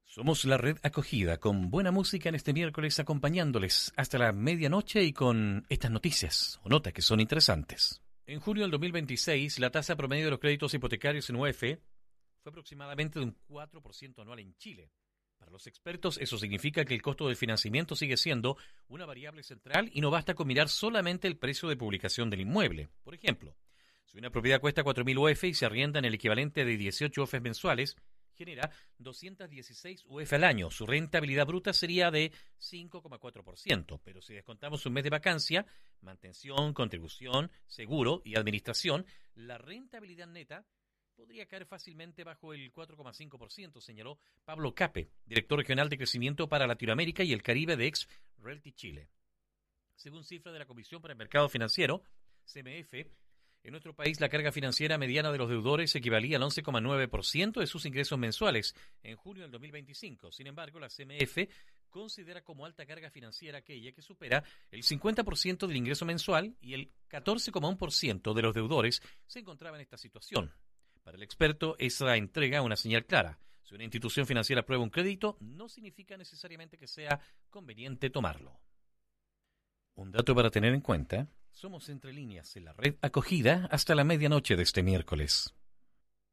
Somos la red acogida con buena música en este miércoles acompañándoles hasta la medianoche y con estas noticias o notas que son interesantes. En junio del 2026, la tasa promedio de los créditos hipotecarios en UEF fue aproximadamente de un 4% anual en Chile. Para los expertos, eso significa que el costo del financiamiento sigue siendo una variable central y no basta con mirar solamente el precio de publicación del inmueble. Por ejemplo, si una propiedad cuesta 4.000 UF y se arrienda en el equivalente de 18 UF mensuales, genera 216 UF al año. Su rentabilidad bruta sería de 5,4%, pero si descontamos un mes de vacancia, mantención, contribución, seguro y administración, la rentabilidad neta podría caer fácilmente bajo el 4,5%, señaló Pablo Cape, director regional de crecimiento para Latinoamérica y el Caribe de Ex Realty Chile. Según cifras de la Comisión para el Mercado Financiero, CMF, en nuestro país la carga financiera mediana de los deudores equivalía al 11,9% de sus ingresos mensuales en junio del 2025. Sin embargo, la CMF considera como alta carga financiera aquella que supera el 50% del ingreso mensual y el 14,1% de los deudores se encontraba en esta situación. Para el experto, esa entrega una señal clara. Si una institución financiera aprueba un crédito, no significa necesariamente que sea conveniente tomarlo. Un dato para tener en cuenta: somos Entre Líneas en la red acogida hasta la medianoche de este miércoles.